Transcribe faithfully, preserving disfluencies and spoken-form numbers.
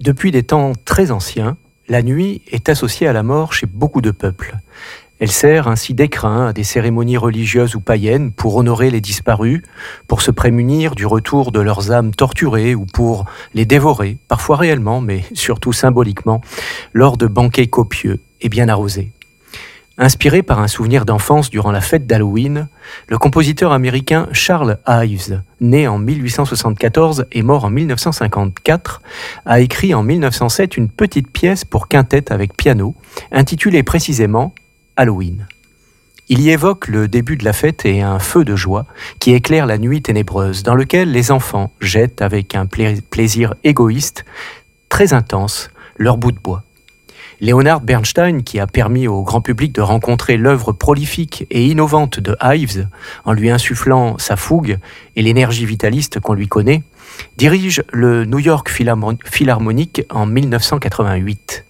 Depuis des temps très anciens, la nuit est associée à la mort chez beaucoup de peuples. Elle sert ainsi d'écrin à des cérémonies religieuses ou païennes pour honorer les disparus, pour se prémunir du retour de leurs âmes torturées ou pour les dévorer, parfois réellement, mais surtout symboliquement, lors de banquets copieux et bien arrosés. Inspiré par un souvenir d'enfance durant la fête d'Halloween, le compositeur américain Charles Ives, né en mille huit cent soixante-quatorze et mort en mille neuf cent cinquante-quatre, a écrit en mille neuf cent sept une petite pièce pour quintette avec piano, intitulée précisément Halloween. Il y évoque le début de la fête et un feu de joie qui éclaire la nuit ténébreuse, dans lequel les enfants jettent avec un pla- plaisir égoïste, très intense, leur bout de bois. Leonard Bernstein, qui a permis au grand public de rencontrer l'œuvre prolifique et innovante de Ives, en lui insufflant sa fougue et l'énergie vitaliste qu'on lui connaît, dirige le New York Philharmonic en mille neuf cent quatre-vingt-huit.